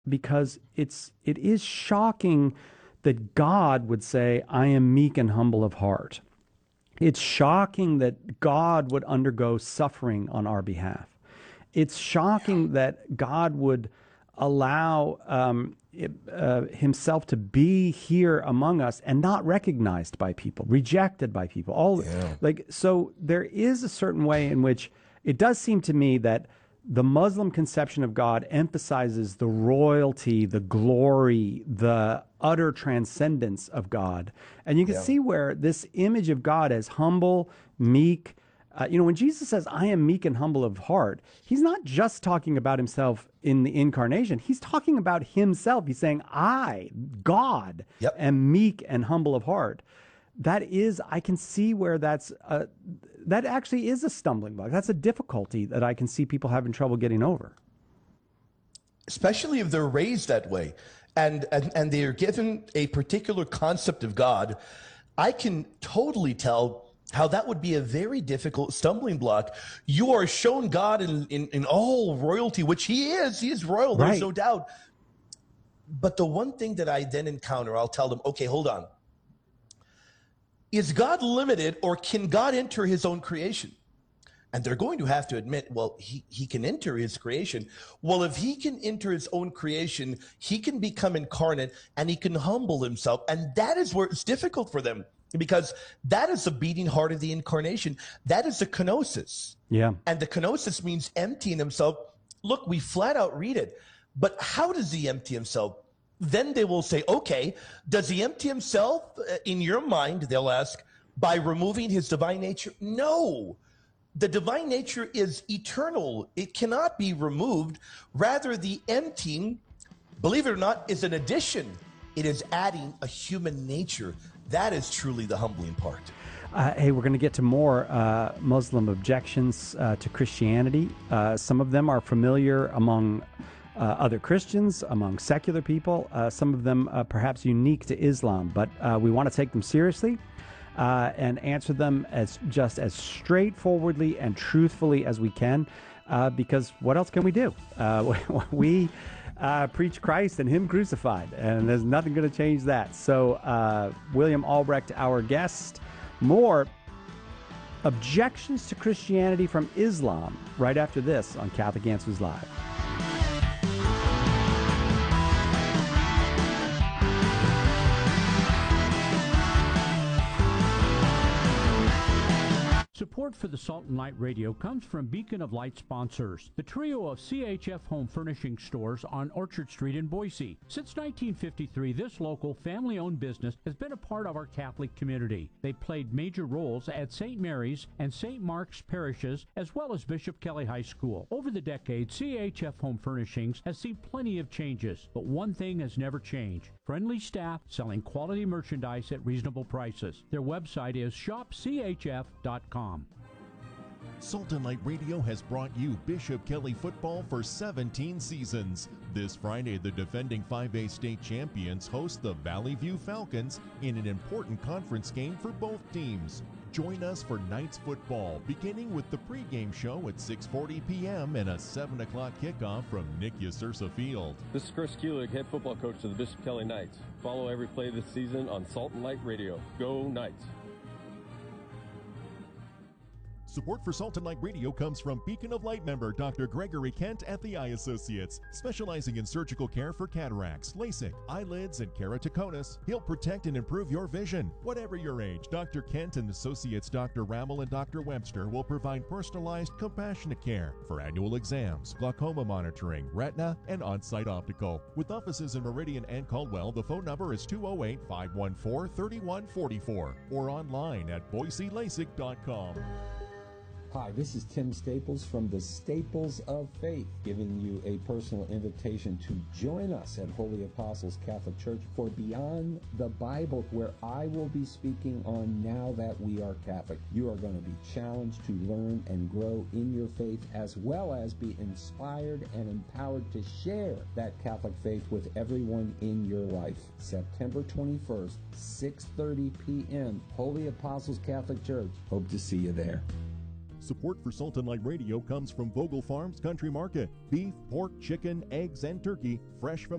because it is shocking that God would say, I am meek and humble of heart. It's shocking that God would undergo suffering on our behalf. It's shocking that God would allow himself to be here among us and not recognized by people, rejected by people. So there is a certain way in which it does seem to me that the Muslim conception of God emphasizes the royalty, the glory, the utter transcendence of God. And you can see where this image of God as humble, meek, when Jesus says, I am meek and humble of heart, he's not just talking about himself in the incarnation. He's talking about himself. He's saying, I, God, am meek and humble of heart. I can see where that actually is a stumbling block. That's a difficulty that I can see people having trouble getting over. Especially if they're raised that way and they're given a particular concept of God. I can totally tell how that would be a very difficult stumbling block. You are shown God in all royalty, which he is royal, there's no doubt. But the one thing that I then encounter, I'll tell them, okay, hold on. Is God limited, or can God enter his own creation? And they're going to have to admit, well, he can enter his creation. Well, if he can enter his own creation, he can become incarnate and he can humble himself. And that is where it's difficult for them, because that is the beating heart of the incarnation. That is the kenosis. Yeah. And the kenosis means emptying himself. Look, we flat out read it. But how does he empty himself? Then they will say, okay, does he empty himself in your mind? They'll ask, by removing his divine nature? No. The divine nature is eternal. It cannot be removed. Rather, the emptying, believe it or not, is an addition. It is adding a human nature. That is truly the humbling part. Hey, we're going to get to more Muslim objections to Christianity. Some of them are familiar among other Christians, among secular people, some of them perhaps unique to Islam, but we want to take them seriously and answer them as straightforwardly and truthfully as we can, because what else can we do? We preach Christ and him crucified, and there's nothing going to change that. So William Albrecht, our guest, more objections to Christianity from Islam right after this on Catholic Answers Live. Support for the Salt and Light Radio comes from Beacon of Light sponsors, the trio of CHF home furnishing stores on Orchard Street in Boise. Since 1953, this local family-owned business has been a part of our Catholic community. They played major roles at St. Mary's and St. Mark's parishes, as well as Bishop Kelly High School. Over the decades, CHF Home Furnishings has seen plenty of changes, but one thing has never changed: friendly staff selling quality merchandise at reasonable prices. Their website is shopchf.com. Salt and Light Radio has brought you Bishop Kelly football for 17 seasons. This Friday, the defending 5A state champions host the Valley View Falcons in an important conference game for both teams. Join us for Knights football, beginning with the pregame show at 6:40 p.m. and a 7 o'clock kickoff from Nick Yasursa Field. This is Chris Kulik, head football coach of the Bishop Kelly Knights. Follow every play this season on Salt and Light Radio. Go Knights! Support for Salt and Light Radio comes from Beacon of Light member Dr. Gregory Kent at the Eye Associates, specializing in surgical care for cataracts, LASIK, eyelids, and keratoconus. He'll protect and improve your vision. Whatever your age, Dr. Kent and Associates Dr. Rammel and Dr. Webster will provide personalized, compassionate care for annual exams, glaucoma monitoring, retina, and on-site optical. With offices in Meridian and Caldwell, the phone number is 208-514-3144 or online at boiselasik.com. Hi, this is Tim Staples from the Staples of Faith, giving you a personal invitation to join us at Holy Apostles Catholic Church for Beyond the Bible, where I will be speaking on Now That We Are Catholic. You are going to be challenged to learn and grow in your faith, as well as be inspired and empowered to share that Catholic faith with everyone in your life. September 21st, 6:30 p.m., Holy Apostles Catholic Church. Hope to see you there. Support for Salt and Light Radio comes from Vogel Farms Country Market. Beef, pork, chicken, eggs, and turkey fresh from